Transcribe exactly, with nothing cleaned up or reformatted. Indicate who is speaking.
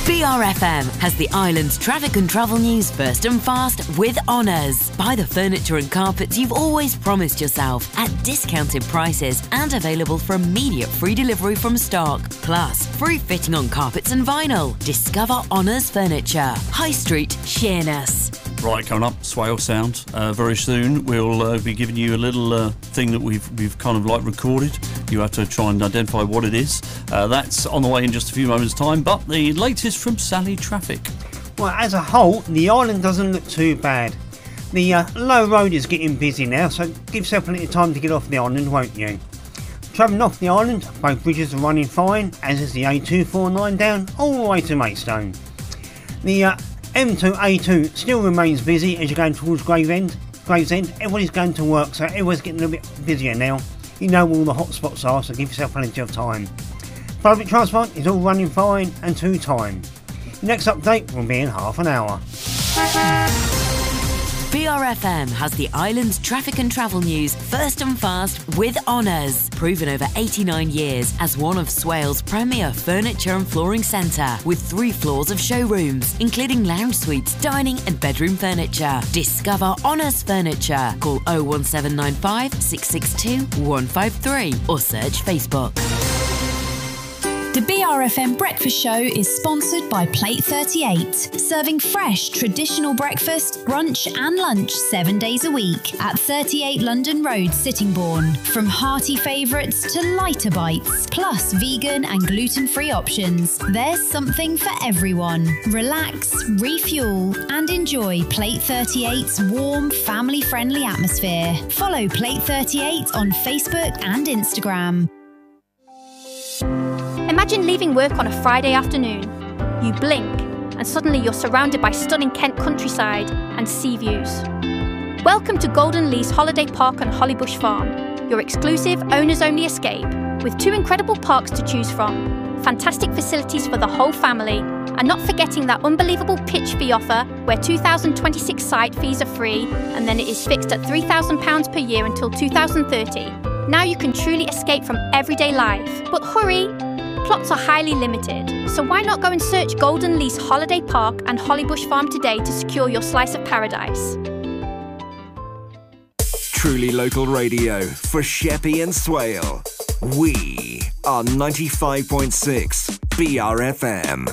Speaker 1: B R F M has the island's traffic and travel news first and fast with Honours. Buy the furniture and carpets you've always promised yourself at discounted prices and available for immediate free delivery from stock. Plus, free fitting on carpets and vinyl. Discover Honours Furniture. High Street, Sheerness.
Speaker 2: Right, coming up, Swale Sound. Uh, very soon we'll uh, be giving you a little uh, thing that we've we've kind of like recorded. You have to try and identify what it is. Uh, that's on the way in just a few moments' time. But the latest from Sally Traffic.
Speaker 3: Well, as a whole, the island doesn't look too bad. The uh, low road is getting busy now, so give yourself plenty of time to get off the island, won't you? Travelling off the island, both bridges are running fine, as is the A two forty-nine down all the way to Maidstone. The uh, M two A two still remains busy as you're going towards Gravesend. Gravesend, everybody's going to work, so everyone's getting a little bit busier now. You know where all the hot spots are, so give yourself plenty of time. Public transport is all running fine and to time. The next update will be in half an hour.
Speaker 1: B R F M has the island's traffic and travel news first and fast with Honours. Proven over eighty-nine years as one of Swale's premier furniture and flooring centre with three floors of showrooms, including lounge suites, dining and bedroom furniture. Discover Honours Furniture. Call oh one seven nine five, six six two, one five three or search Facebook.
Speaker 4: The B R F M Breakfast Show is sponsored by Plate thirty-eight, serving fresh, traditional breakfast, brunch and lunch seven days a week at thirty-eight London Road, Sittingbourne. From hearty favourites to lighter bites, plus vegan and gluten-free options, there's something for everyone. Relax, refuel and enjoy Plate thirty-eight's warm, family-friendly atmosphere. Follow Plate thirty-eight on Facebook and Instagram.
Speaker 5: Imagine leaving work on a Friday afternoon. You blink, and suddenly you're surrounded by stunning Kent countryside and sea views. Welcome to Golden Lease Holiday Park on Hollybush Farm, your exclusive owners-only escape, with two incredible parks to choose from, fantastic facilities for the whole family, and not forgetting that unbelievable pitch fee offer where two thousand twenty-six site fees are free, and then it is fixed at three thousand pounds per year until two thousand thirty. Now you can truly escape from everyday life. But hurry! Plots are highly limited, so why not go and search Golden Lease Holiday Park and Hollybush Farm today to secure your slice of paradise.
Speaker 6: Truly local radio for Sheppey and Swale. We are ninety-five point six B R F M.